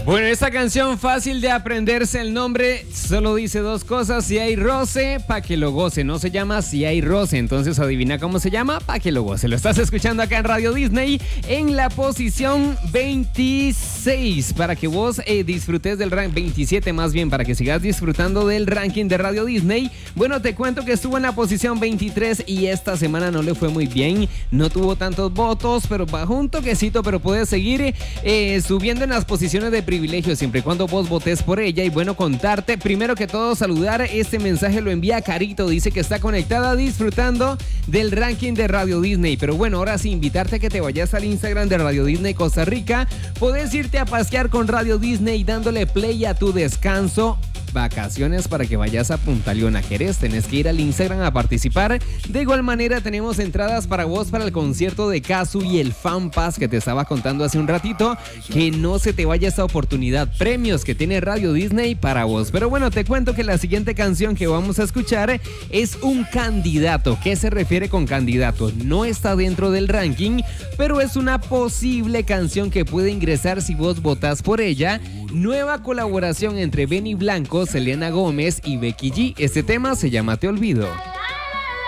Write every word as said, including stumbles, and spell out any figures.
Bueno, esta canción fácil de aprenderse el nombre, solo dice dos cosas: si hay roce, pa' que lo goce. No se llama Si hay roce, entonces adivina cómo se llama, pa' que lo goce. Lo estás escuchando acá en Radio Disney en la posición veintiséis, para que vos eh, disfrutes del ranking, veintisiete más bien, para que sigas disfrutando del ranking de Radio Disney. Bueno, te cuento que estuvo en la posición veintitrés y esta semana no le fue muy bien, no tuvo tantos votos, pero bajó un toquecito, pero puedes seguir eh, subiendo en las posiciones de privilegio siempre y cuando vos votes por ella. Y bueno, contarte, primero que todo, saludar, este mensaje lo envía Carito, dice que está conectada disfrutando del ranking de Radio Disney. Pero bueno, ahora sí, invitarte a que te vayas al Instagram de Radio Disney Costa Rica. Podés irte a pasear con Radio Disney dándole play a tu descanso, vacaciones, para que vayas a Punta Leona, Jerez. Tenés que ir al Instagram a participar. De igual manera tenemos entradas para vos para el concierto de Casu y el Fan Pass que te estaba contando hace un ratito. Que no se te vaya esta oportunidad, premios que tiene Radio Disney para vos. Pero bueno, te cuento que la siguiente canción que vamos a escuchar es un candidato. ¿Qué se refiere con candidato? No está dentro del ranking, pero es una posible canción que puede ingresar si vos votás por ella. Nueva colaboración entre Benny Blanco, Selena Gómez y Becky G. Este tema se llama Te Olvido.